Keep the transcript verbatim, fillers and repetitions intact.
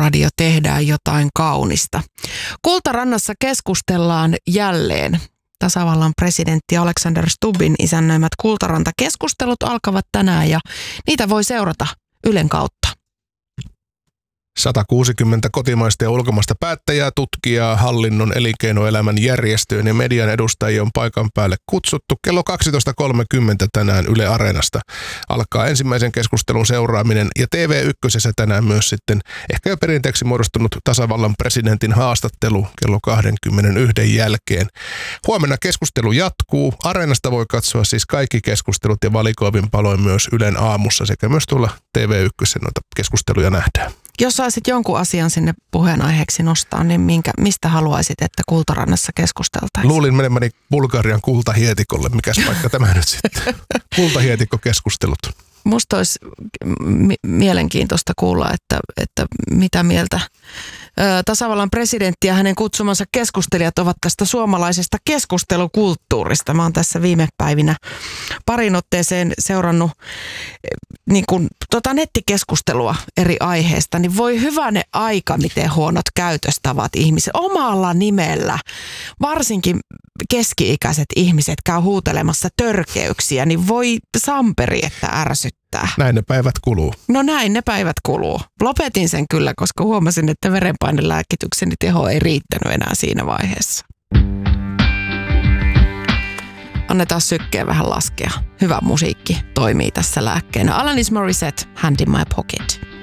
Yleisradio tehdään jotain kaunista. Kultarannassa keskustellaan jälleen. Tasavallan presidentti Alexander Stubbin isännöimät Kultaranta-keskustelut alkavat tänään ja niitä voi seurata Ylen kautta. sata kuusikymmentä kotimaista ja ulkomaista päättäjää, tutkijaa, hallinnon, elinkeinoelämän, järjestöjen ja median edustajia on paikan päälle kutsuttu. Kello kaksitoista kolmekymmentä tänään Yle Areenasta alkaa ensimmäisen keskustelun seuraaminen ja T V yksi tänään myös sitten ehkä jo perinteeksi muodostunut tasavallan presidentin haastattelu kello kaksikymmentäyksi jälkeen. Huomenna keskustelu jatkuu. Areenasta voi katsoa siis kaikki keskustelut ja valikoivin paloin myös Ylen aamussa sekä myös tuolla T V yksi noita keskusteluja nähdään. Jos saisit jonkun asian sinne puheenaiheeksi nostaa, niin minkä, mistä haluaisit, että Kultarannassa keskusteltaisiin? Luulin menemäni Bulgarian kultahietikolle. Mikäs paikka tämä nyt sitten? Kultahietikko-keskustelut. Musta olisi m- mielenkiintoista kuulla, että, että mitä mieltä ö, tasavallan presidentti ja hänen kutsumansa keskustelijat ovat tästä suomalaisesta keskustelukulttuurista. Mä oon tässä viime päivinä parin otteeseen seurannut niin kun, tota nettikeskustelua eri aiheista, niin voi hyvänen aika, miten huonot käytöstavat ihmiset omalla nimellä. Varsinkin keski-ikäiset ihmiset käy huutelemassa törkeyksiä, niin voi samperi, että ärsyttää. Näin ne päivät kuluu. No näin ne päivät kuluu. Lopetin sen kyllä, koska huomasin, että verenpainelääkitykseni teho ei riittänyt enää siinä vaiheessa. Annetaan sykkeen vähän laskea. Hyvä musiikki toimii tässä lääkkeenä. Alanis Morissette, Hand in My Pocket.